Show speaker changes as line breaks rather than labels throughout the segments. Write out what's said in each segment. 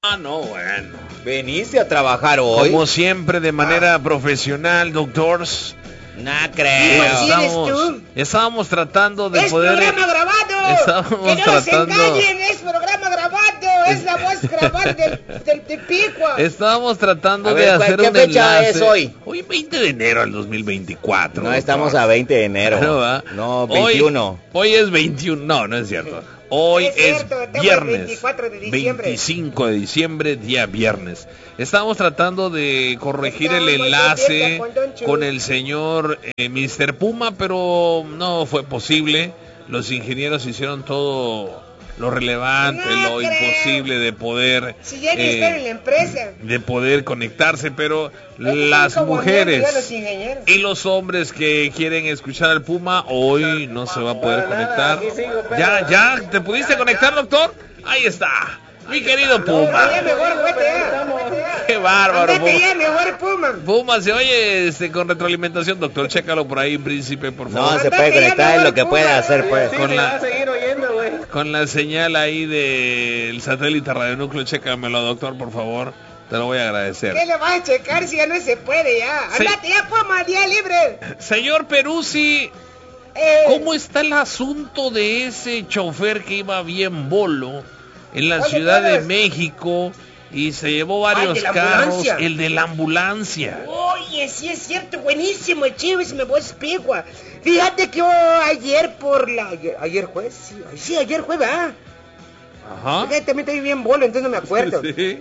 Ah, no, bueno.
¿Veniste a trabajar hoy?
Como siempre, de manera profesional, doctors.
No creo.
Estábamos tratando de
es
poder...
Es programa grabado.
Estábamos
que no
tratando...
nos engañen, es programa grabado. Es la voz grabada del Picua.
Estábamos tratando de hacer un enlace.
¿Qué fecha es hoy?
Hoy 20 de enero del 2024.
No, estamos a 20 de enero. No, 21.
Hoy es 21. No es cierto. Hoy es viernes,
24 de diciembre.
25 de diciembre, día viernes. Estábamos tratando de corregir el enlace con el señor Mr. Puma, pero no fue posible. Los ingenieros hicieron todo lo relevante, lo imposible de poder
si ya estar en la empresa,
de poder conectarse, pero las mujeres y los hombres que quieren escuchar al Puma hoy no se va a poder conectar. Ya te pudiste conectar, doctor. Ahí está, mi querido Puma. Qué bárbaro, Puma se oye con retroalimentación, doctor. Chécalo por ahí, príncipe, por favor.
No se puede conectar, es lo que puede hacer, pues.
Con la señal ahí del satélite radionúcleo, chécamelo, doctor, por favor. Te lo voy a agradecer.
¿Qué le vas a checar si ya no se puede ya? Andate ya, Puma, día libre.
Señor Peruzzi, ¿cómo está el asunto de ese chofer que iba bien bolo en la Ciudad de México y se llevó varios carros? El de la ambulancia.
Oye, sí es cierto, buenísimo, Chivis, me voy a Pigua. Fíjate que yo ayer ayer jueves, ayer jueves,
Ajá.
Porque también estoy bien bolo, entonces no me acuerdo.
Sí.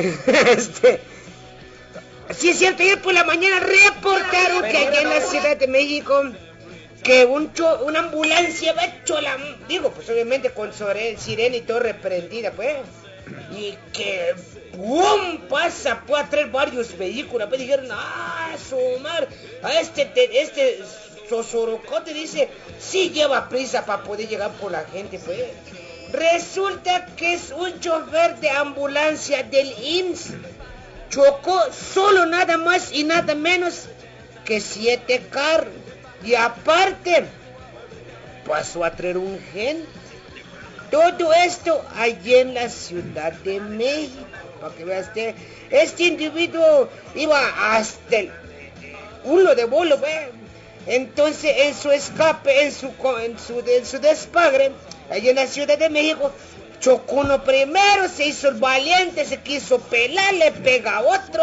Sí es cierto, ayer por la mañana reportaron que allá en la Ciudad de México que una ambulancia va hecho pues obviamente con sirena y todo reprendida, pues. Y que ¡pum! Puede traer varios vehículos. Pues dijeron, sumar a este Sosorocote, dice, sí lleva prisa para poder llegar por la gente, pues. Resulta que es un chofer de ambulancia del IMSS. Chocó solo nada más y nada menos que 7 carros. Y aparte, pasó a traer un gente. Todo esto allí en la Ciudad de México. Para que veas, este individuo iba hasta el culo de bolo, ¿ve? Entonces, en su escape, en su despagre, allí en la Ciudad de México, chocó uno primero, se hizo el valiente, se quiso pelar, le pega a otro,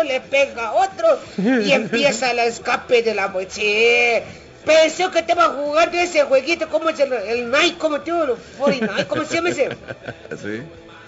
y empieza el escape de la... Sí, pensé que estaba jugando ese jueguito, ¿cómo es el Night? ¿Cómo te digo? ¿Cómo se llama ese?
Sí.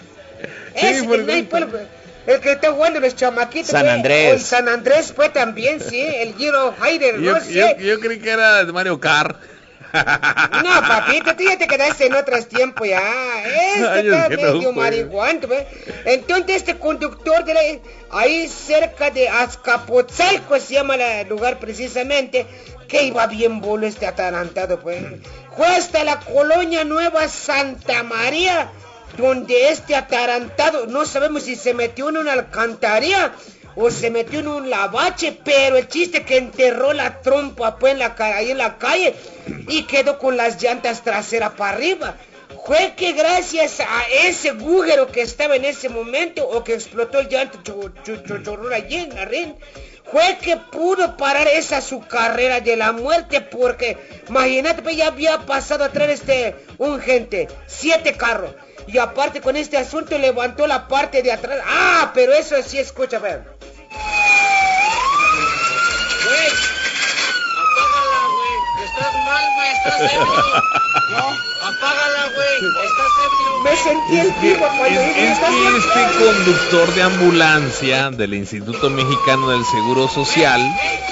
El Night, pues, el que está jugando los chamaquitos.
San Andrés.
El San Andrés, pues, también, sí, el Giro Hider, no sé.
Yo creí que era de Mario Kart.
No, papito, tú ya te quedaste en otros tiempos ya. Está medio marihuana, ¿ves? Entonces este conductor ahí cerca de Azcapotzalco se llama el lugar precisamente, que iba bien bolo atarantado, pues. Fue hasta la colonia Nueva Santa María, donde atarantado, no sabemos si se metió en una alcantarilla o se metió en un lavache, pero el chiste que enterró la trompa pues ahí en la calle y quedó con las llantas traseras para arriba. Fue que gracias a ese agujero que estaba en ese momento, o que explotó el llanto chorrón allí en la red, fue que pudo parar su carrera de la muerte, porque imagínate, pues ya había pasado a traer un gente, 7 carros. Y aparte con este asunto levantó la parte de atrás. Pero eso sí, escucha, a ver. Güey, apágala, güey. Estás mal, güey. Estás ebrio. No, apágala, güey. Estás ebrio. Me sentí el pico cuando dije
este conductor de ambulancia del Instituto Mexicano del Seguro Social,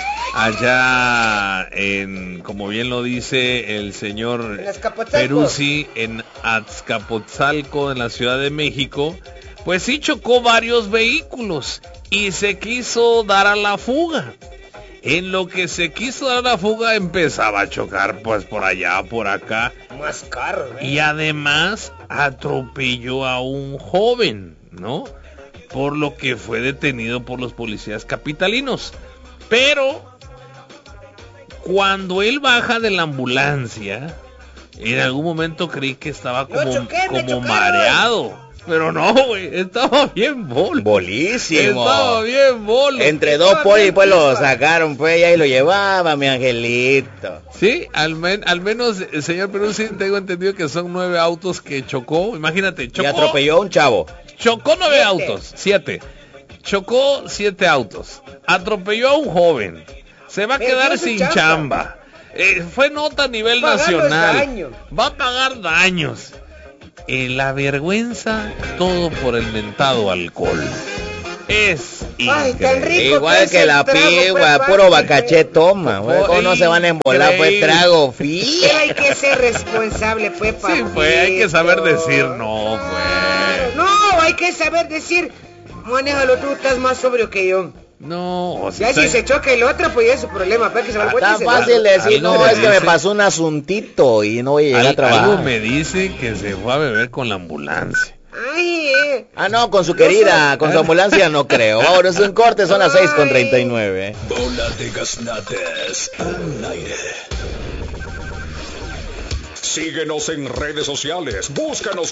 allá como bien lo dice el señor Peruzzi, en Azcapotzalco, en la Ciudad de México, pues sí chocó varios vehículos y se quiso dar a la fuga. En lo que se quiso dar a la fuga, empezaba a chocar pues por allá, por acá.
Más carros, ¿eh?
Y además atropelló a un joven, ¿no? Por lo que fue detenido por los policías capitalinos. Pero cuando él baja de la ambulancia, en algún momento creí que estaba como mareado. Pero no, güey, estaba bien bolo.
Bolísimo.
Estaba bien bolo.
Entre dos polis pues lo sacaron pues y ahí lo llevaba mi angelito.
Sí, al menos, señor Peruzzi, tengo entendido que son 9 autos que chocó. Imagínate, chocó.
Y atropelló a un chavo.
Chocó 9 autos, 7. Chocó 7 autos. Atropelló a un joven. Se va a quedar sin chamba. Fue nota a nivel nacional. Va a pagar daños. La vergüenza, todo por el mentado alcohol. Es increíble.
Igual que la pigua, puro bacaché toma. ¿Cómo no se van a embolar? Pues trago,
hay que ser responsable, pues, papá.
Sí, pues, hay que saber decir no, pues.
No, hay que saber decir, manéjalo tú, estás más sobrio que yo.
No,
o sea, ya si se choca el otro, pues ya es su problema, pues que se va a
vuelta. Está fácil decir, no, es que me pasó un asuntito y no voy a llegar a trabajar.
Algo me dice que se fue a beber con la ambulancia.
Ay,
no, con su querida, con su ambulancia no creo. Ahora es un corte, son las 6:39.
Bola de gaznates al aire. Síguenos en redes sociales, búscanos